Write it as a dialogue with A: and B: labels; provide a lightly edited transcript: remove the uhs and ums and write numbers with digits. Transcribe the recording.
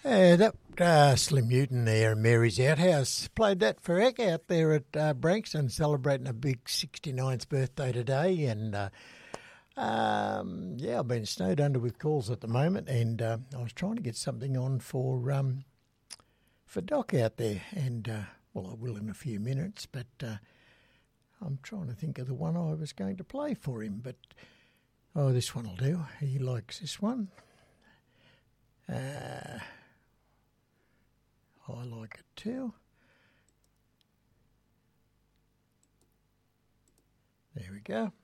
A: That Slim Newton there and Mary's Outhouse played that for Eck out there at Branxton, celebrating a big 69th birthday today. And I've been snowed under with calls at the moment, and I was trying to get something on for Doc out there, and I will in a few minutes, but I'm trying to think of the one I was going to play for him, but this one will do. He likes this one. I like it too. There we go.